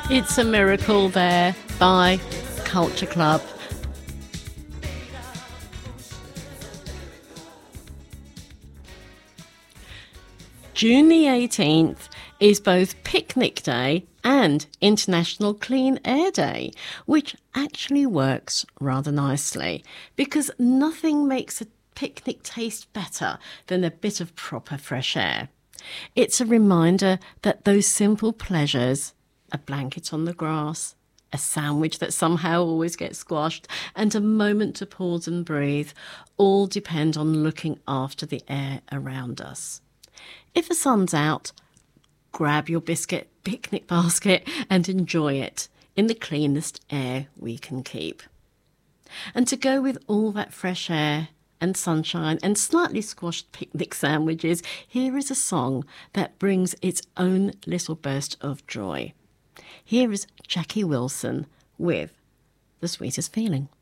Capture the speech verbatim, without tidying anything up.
It's a Miracle there by Culture Club. June the eighteenth is both Picnic Day and International Clean Air Day, which actually works rather nicely because nothing makes a picnic taste better than a bit of proper fresh air. It's a reminder that those simple pleasures, a blanket on the grass, a sandwich that somehow always gets squashed, and a moment to pause and breathe, all depend on looking after the air around us. If the sun's out, grab your biscuit picnic basket and enjoy it in the cleanest air we can keep. And to go with all that fresh air and sunshine and slightly squashed picnic sandwiches, here is a song that brings its own little burst of joy. Here is Jackie Wilson with The Sweetest Feeling.